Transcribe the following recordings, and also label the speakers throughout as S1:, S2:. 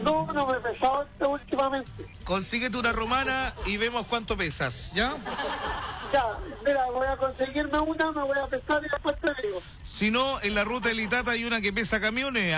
S1: No, no me he pesado últimamente.
S2: Consíguete una romana y vemos cuánto pesas, ¿ya?
S1: Ya, mira, voy a conseguirme una, me voy a pesar y después te digo.
S2: Si no, en la ruta del Itata hay una que pesa camiones.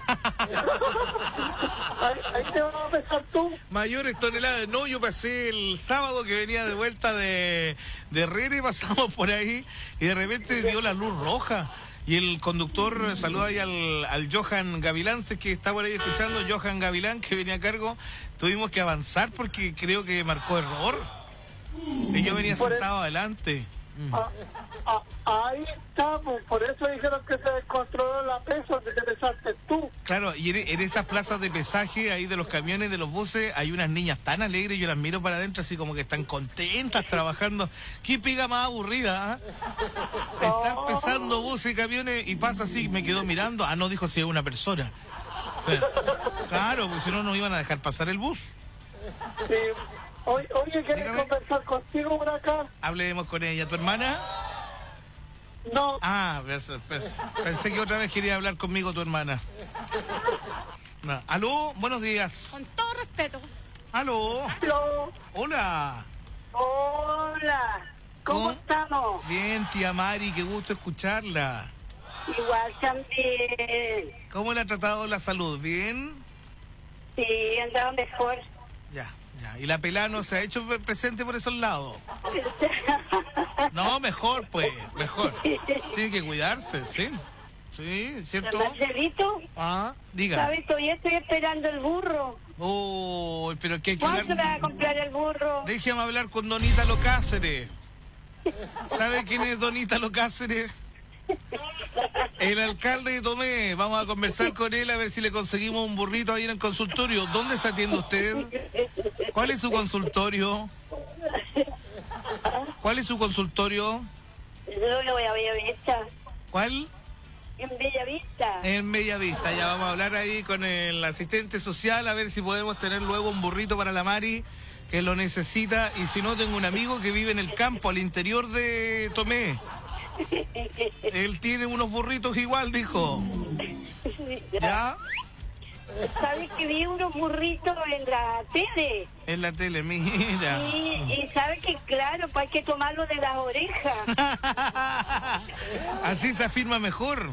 S1: Ahí te vas a pesar tú.
S2: Mayores toneladas. No, yo pasé el sábado que venía de vuelta de Herrera, pasamos por ahí y de repente dio la luz roja. Y el conductor saluda ahí al Johan Gavilán, sé que está por ahí escuchando, Johan Gavilán, que venía a cargo. Tuvimos que avanzar porque creo que marcó error. Y yo venía sentado adelante.
S1: Ahí está, pues, por eso dijeron que se descontroló la pesa, de que pesaste tú.
S2: Claro, y en esas plazas de pesaje, ahí de los camiones, de los buses, hay unas niñas tan alegres, yo las miro para adentro así como que están contentas trabajando. ¿Qué pega más aburrida? Están pesando buses y camiones y pasa así, me quedó mirando. Ah, no, dijo si es una persona. O sea, claro, pues si no, nos iban a dejar pasar el bus.
S1: Sí. Oye, ¿quieres conversar contigo por acá?
S2: Hablemos con ella. ¿Tu hermana?
S1: No.
S2: Ah, pensé que otra vez quería hablar conmigo tu hermana. No. ¿Aló? Buenos días.
S3: Con todo respeto.
S2: ¿Aló?
S1: Aló.
S2: Hola.
S1: Hola. ¿Cómo estamos?
S2: Bien, tía Mari, qué gusto escucharla.
S1: Igual también.
S2: ¿Cómo le ha tratado la salud? ¿Bien?
S1: Sí, andaba mejor.
S2: Ya. ¿Y la pelada no se ha hecho presente por esos lados? No, mejor, pues, mejor. Tiene que cuidarse, ¿sí? Sí, ¿cierto?
S1: Marcelito,
S2: diga.
S1: ¿sabes? Todavía estoy esperando el burro.
S2: Oh, pero que hay que
S1: ¿Cuándo me va a comprar el burro?
S2: Déjame hablar con Don Ítalo Cáceres. ¿Sabe quién es Don Ítalo Cáceres? El alcalde de Tomé. Vamos a conversar con él a ver si le conseguimos un burrito ahí en el consultorio. ¿Dónde se atiende usted? ¿Cuál es su consultorio? ¿Cuál es su consultorio?
S1: Yo lo voy a Bellavista.
S2: ¿Cuál?
S1: En Bellavista.
S2: En Bellavista. Ya vamos a hablar ahí con el asistente social a ver si podemos tener luego un burrito para la Mari que lo necesita. Y si no, tengo un amigo que vive en el campo, al interior de Tomé. Él tiene unos burritos igual, dijo. ¿Ya?
S1: ¿Sabes que vi unos burritos en la tele?
S2: En la tele, mira.
S1: Y sabes que, claro, pues hay que tomarlo de las orejas.
S2: Así se afirma mejor.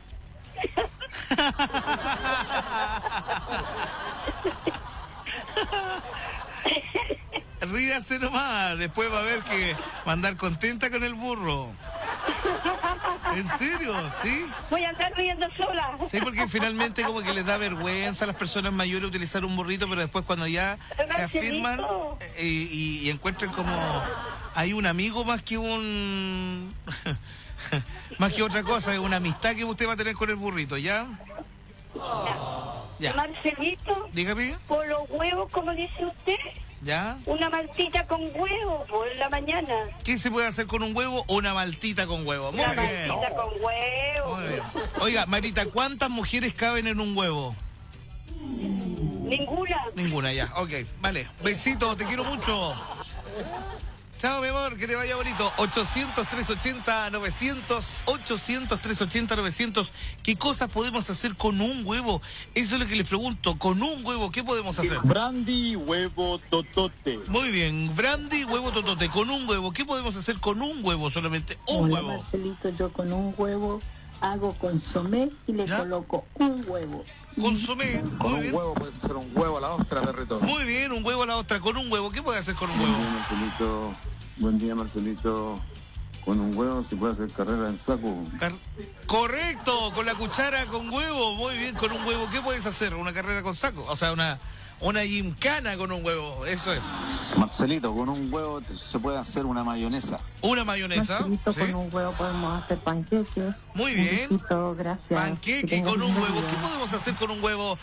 S2: Ríase nomás, después va a haber que mandar contenta con el burro. ¿En serio? ¿Sí?
S1: Voy a andar riendo sola.
S2: Sí, porque finalmente como que les da vergüenza a las personas mayores utilizar un burrito, pero después cuando ya se afirman y encuentran como hay un amigo más que un más que otra cosa, es una amistad que usted va a tener con el burrito, ¿ya? Ya.
S1: Marcelito,
S2: Dígame.
S1: por los huevos, como dice usted.
S2: ¿Ya?
S1: Una maltita con huevo por la mañana.
S2: ¿Qué se puede hacer con un huevo? Una maltita con huevo. Muy bien.
S1: Maltita con huevo.
S2: Muy bien. Oiga, Marita, ¿cuántas mujeres caben en un huevo?
S1: Ninguna.
S2: Ninguna, ya. Ok, vale. Besito, te quiero mucho. Chao, mi amor, que te vaya bonito. 800-380-900, 800-380-900. ¿Qué cosas podemos hacer con un huevo? Eso es lo que les pregunto. Con un huevo, ¿qué podemos hacer?
S4: Brandy, huevo, totote.
S2: Muy bien, brandy, huevo, totote. Con un huevo, ¿qué podemos hacer con un huevo solamente? Un
S5: Hola,
S2: huevo.
S5: Marcelito, yo con un huevo hago consomé y le coloco un huevo.
S2: Consomé.
S4: Con
S2: Muy
S4: un
S2: bien.
S4: huevo puede ser un huevo a la ostra, perrito.
S2: Muy bien, un huevo a la ostra. Con un huevo, ¿qué puede hacer con un
S4: Buen
S2: huevo?
S4: día, Marcelito. Buen día, Marcelito. Con un huevo se puede hacer carrera en saco.
S2: Correcto, con la cuchara con huevo. Muy bien, con un huevo, ¿qué puedes hacer? Una carrera con saco. O sea, una gincana con un huevo. Eso es.
S4: Marcelito, con un huevo se puede hacer una mayonesa.
S2: Una mayonesa.
S5: Marcelito,
S2: ¿sí?
S5: con un huevo podemos hacer panqueques.
S2: Muy bien.
S5: Un besito, gracias.
S2: Panqueque con un huevo. ¿Qué podemos hacer con un huevo?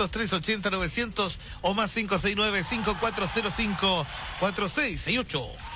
S2: 800-380-900 o más 569-5405-4668.